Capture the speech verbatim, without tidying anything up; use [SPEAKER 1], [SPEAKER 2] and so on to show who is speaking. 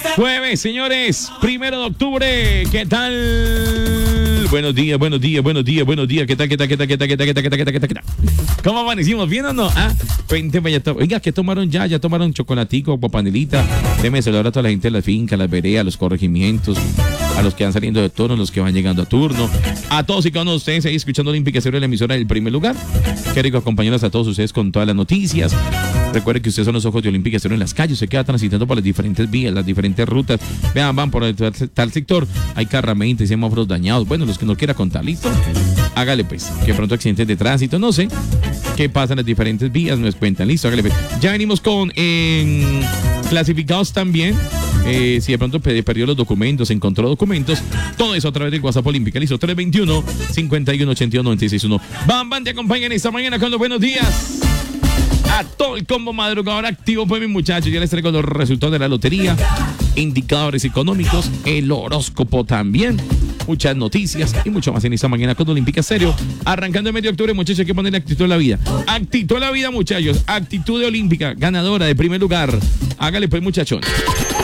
[SPEAKER 1] Jueves, señores, primero de octubre, ¿qué tal? Buenos días, buenos días, buenos días, buenos días, ¿qué tal, qué tal, qué tal, qué tal, qué tal, qué tal, qué tal, qué tal, qué tal? ¿Cómo amanecimos? ¿Bien o no? Ah, cuénteme, ya to- oiga, ¿qué tomaron ya? ¿Ya tomaron chocolatico, panelita? Déjeme saludar a toda la gente de las fincas, las veredas, los corregimientos, a los que van saliendo de turno, los que van llegando a turno, a todos y cada uno de ustedes ahí escuchando Olímpica Estéreo, la emisora del primer lugar. Qué rico acompañarlos a todos ustedes con todas las noticias. Recuerden que ustedes son los ojos de Olímpica Estéreo en las calles, se queda transitando por las diferentes vías, las diferentes rutas. Vean, van por el tal, tal sector, hay carramentas, semáforos dañados. Bueno, los que no quiera contar, ¿listo? Hágale pues, que pronto accidentes de tránsito, no sé qué pasa en las diferentes vías, nos cuentan, listo, hágale pues. Ya venimos con eh, clasificados también. Eh, si de pronto perdió los documentos, encontró documentos, todo eso a través del WhatsApp Olímpica, listo, tres veintiuno, cincuenta y uno, ochenta y uno, noventa y seis uno. Bam, Bam, te acompañan esta mañana con los buenos días. A todo el combo madrugador activo, pues mis muchachos, ya les traigo los resultados de la lotería, indicadores económicos, el horóscopo también, muchas noticias y mucho más en esta mañana con Olímpica Estéreo. Arrancando el mes de octubre, muchachos, hay que ponerle actitud a la vida. Actitud a la vida, muchachos, actitud de Olímpica, ganadora de primer lugar. Hágale pues, muchachos.